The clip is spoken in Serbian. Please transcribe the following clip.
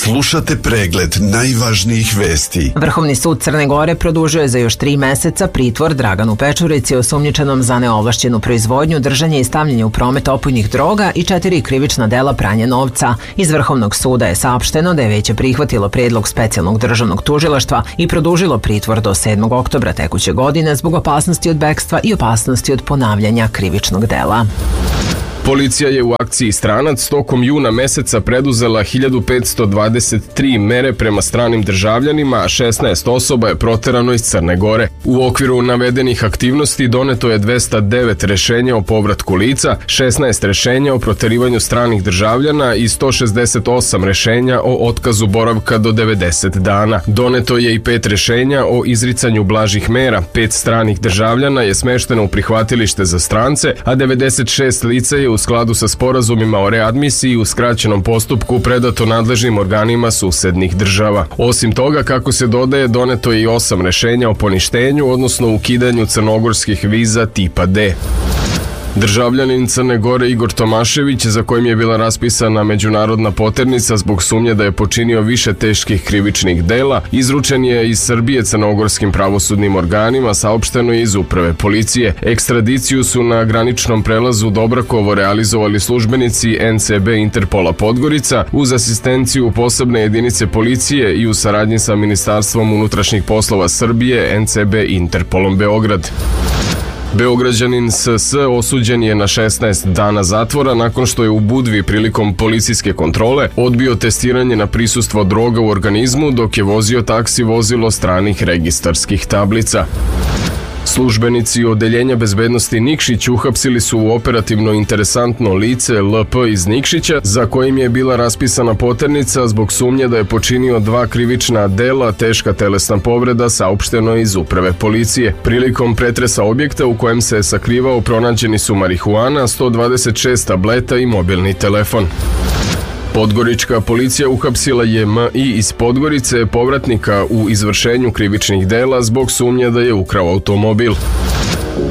Slušate pregled najvažnijih vesti. Vrhovni sud Crne Gore produžuje za još 3 meseca pritvor Draganu Pečurici, osumnjičenom za neovlašćenu proizvodnju, držanje i stavljanje u promet opojnih droga i 4 krivična dela pranja novca. Iz Vrhovnog suda je saopšteno da je Veće prihvatilo predlog specijalnog državnog tužilaštva i produžilo pritvor do 7. oktobra tekuće godine zbog opasnosti od bekstva i opasnosti od ponavljanja krivičnog dela. Policija je u akciji Stranac tokom juna meseca preduzela 1523 mere prema stranim državljanima, a 16 osoba je proterano iz Crne Gore. U okviru navedenih aktivnosti doneto je 209 rešenja o povratku lica, 16 rešenja o proterivanju stranih državljana i 168 rešenja o otkazu boravka do 90 dana. Doneto je i 5 rešenja o izricanju blažih mera, 5 stranih državljana je smešteno u prihvatilište za strance, a 96 lica je u skladu sa sporazumima o readmisiji u skraćenom postupku predato nadležnim organima susednih država. Osim toga, kako se dodaje, doneto je i 8 rešenja o poništenju, odnosno ukidanju crnogorskih viza tipa D. Državljanin Crne Gore Igor Tomašević, za kojim je bila raspisana međunarodna poternica zbog sumnje da je počinio više teških krivičnih dela, izručen je iz Srbije crnogorskim pravosudnim organima, saopšteno je iz Uprave policije. Ekstradiciju su na graničnom prelazu Dobrakovo realizovali službenici NCB Interpola Podgorica uz asistenciju posebne jedinice policije i u saradnji sa Ministarstvom unutrašnjih poslova Srbije NCB Interpolom Beograd. Beograđanin SS osuđen je na 16 dana zatvora nakon što je u Budvi prilikom policijske kontrole odbio testiranje na prisustvo droga u organizmu dok je vozio taksi vozilo stranih registarskih tablica. Službenici Odeljenja bezbednosti Nikšić uhapsili su u operativno interesantno lice LP iz Nikšića, za kojim je bila raspisana poternica zbog sumnje da je počinio 2 krivična dela, teška telesna povreda, saopšteno iz Uprave policije. Prilikom pretresa objekta u kojem se je sakrivao pronađeni su marihuana, 126 tableta i mobilni telefon. Podgorička policija uhapsila je M.I. iz Podgorice, povratnika u izvršenju krivičnih dela zbog sumnje da je ukrao automobil.